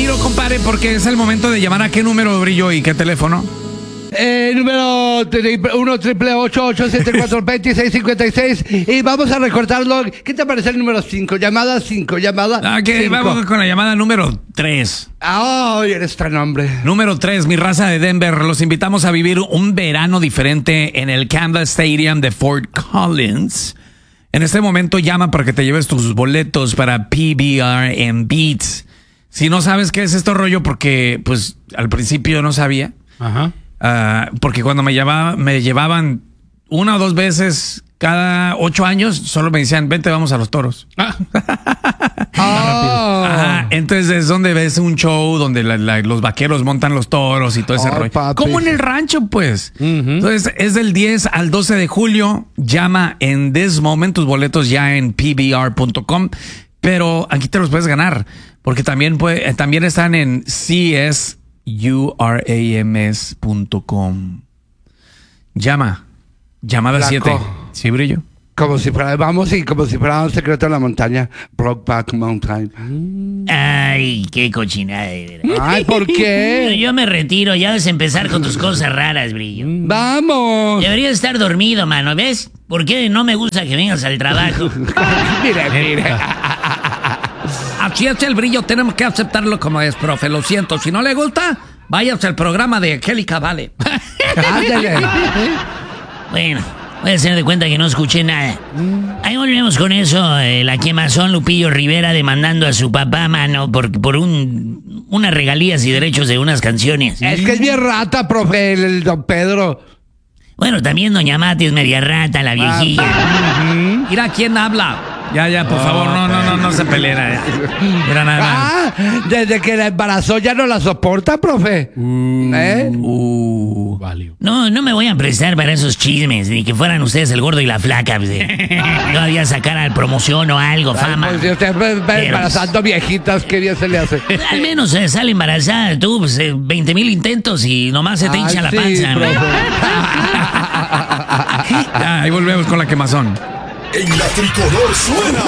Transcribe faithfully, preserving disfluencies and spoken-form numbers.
tiro, compadre, porque es el momento de llamar a qué número, Brillo, y qué teléfono. Eh, número uno triple ocho ocho siete cuatro dos seis cinco seis. Y vamos a recordarlo. ¿Qué te parece el número cinco? Llamada cinco, llamada Ah, que cinco. vamos con la llamada número tres. ¡Ay, eres tan hombre! Número tres, mi raza de Denver. Los invitamos a vivir un verano diferente en el Canvas Stadium de Fort Collins. En este momento llama para que te lleves tus boletos para P B R and Beats. Si no sabes qué es esto rollo, porque pues al principio no sabía. Ajá. Uh, porque cuando me, llevaba, me llevaban una o dos veces cada ocho años, solo me decían, vente, vamos a los toros. Ah. Oh. Ajá, entonces es donde ves un show donde la, la, los vaqueros montan los toros y todo ese oh, rollo. Papi. Como en el rancho, pues. Uh-huh. Entonces es del diez al doce de julio. Llama en this moment, tus boletos ya en P B R punto com. Pero aquí te los puedes ganar, porque también, puede, también están en C S U R A M S punto com. Llama. Llamada siete. ¿Sí, Brillo? Como si fuera, vamos y como si fuera un secreto en la montaña. Brokeback Mountain. Ay, qué cochinada de verdad. Ay, ¿por qué? Yo me retiro, ya debes empezar con tus cosas raras, Brillo. Vamos. Deberías estar dormido, mano, ¿ves? ¿Por qué no me gusta que vengas al trabajo? Mire, mire. Así es el Brillo, tenemos que aceptarlo como es, profe. Lo siento, si no le gusta, váyase al programa de Angélica Vale. Ándale. Bueno, voy a hacer de cuenta que no escuché nada. Ahí volvemos con eso, eh, la quemazón Lupillo Rivera demandando a su papá, mano, por, por un, unas regalías y derechos de unas canciones. Es que es bien rata, profe, el, el don Pedro. Bueno, también doña Mati es media rata, la viejilla. Uh-huh. Mira quién habla. Ya, ya, por oh, favor, no, no, no, no se peleen. Mira nada más. Ah, desde que la embarazó ya no la soporta, profe. Uh, ¿Eh? Uh, No, no me voy a prestar para esos chismes, ni que fueran ustedes el gordo y la flaca. Pues, eh. Todavía sacar promoción o algo, fama. Ay, pues, si usted va Pero, embarazando viejitas, ¿qué día se le hace? Al menos eh, sale embarazada tú, pues, eh, veinte mil intentos y nomás se te hincha la sí, panza. Ya, ahí volvemos con la quemazón. En la tricolor suena